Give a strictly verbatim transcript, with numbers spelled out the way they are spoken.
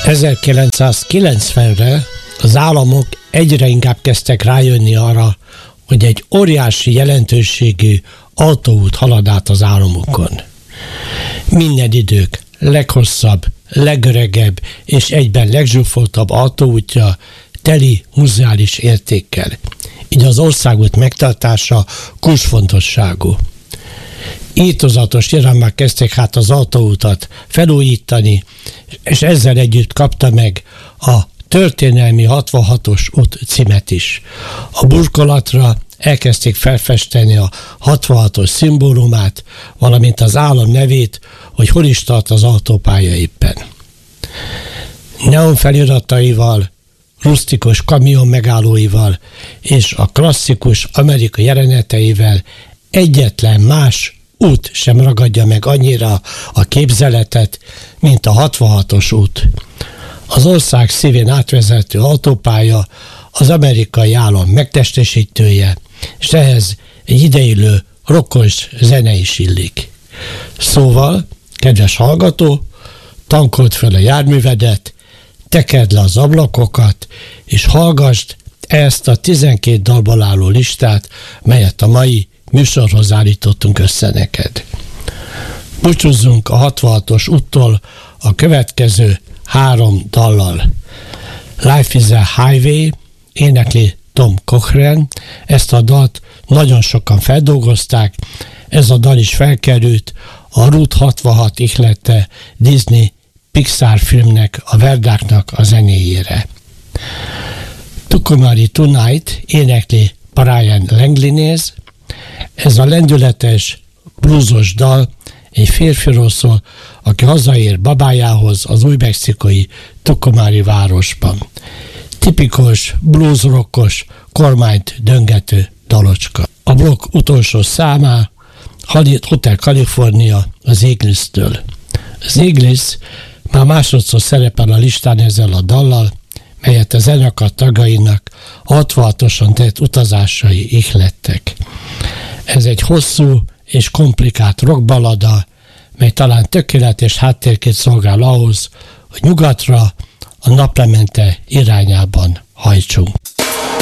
ezerkilencszázkilencvenre az államok egyre inkább kezdtek rájönni arra, hogy egy óriási jelentőségű autóút halad át az államokon. Minden idők leghosszabb, legöregebb és egyben legzsúfoltabb autóútja teli muzeális értékkel. Így az országút megtartása kulcsfontosságú. Írtózatos irányba kezdték hát az autóutat felújítani, és ezzel együtt kapta meg a történelmi hatvanhatos út címet is. A burkolatra elkezdték felfesteni a hatvanhatos szimbólumát, valamint az állam nevét, hogy hol is tart az autópálya éppen. Neon felirataival, rusztikus kamion megállóival és a klasszikus amerikai jeleneteivel egyetlen más út sem ragadja meg annyira a képzeletet, mint a hatvanhatos út. Az ország szívén átvezető autópálya az amerikai állam megtestesítője, és ehhez egy ideillő rokkos zene is illik. Szóval, kedves hallgató, tankold fel a járművedet, tekerd le az ablakokat, és hallgasd ezt a tizenkét dalból álló listát, melyet a mai műsorhoz állítottunk össze neked. Búcsúzzunk a hatvanhatos úttól a következő három dallal. Life is a Highway, énekli Tom Cochrane. Ezt a dalt nagyon sokan feldolgozták, ez a dal is felkerült a Route hatvanhat ihlette Disney Pixar filmnek, a Verdáknak a zenéjére. Tucumari Tonight énekli Brian Langley-néz. Ez a lendületes, bluesos dal egy férfiról szól, aki hazaér babájához az új-mexikai Tucumari városban. Tipikus blues-rockos, kormányt döngető dalocska. A blokk utolsó számá Hotel California az Eagles-től. Az Eagles már másodszor szerepel a listán ezzel a dallal, melyet a zenekar tagjainak hatvanhatosan tett utazásai ihlettek. Ez egy hosszú és komplikált rockbalada, mely talán tökéletes háttérként szolgál ahhoz, hogy nyugatra, a naplemente irányában hajtsunk.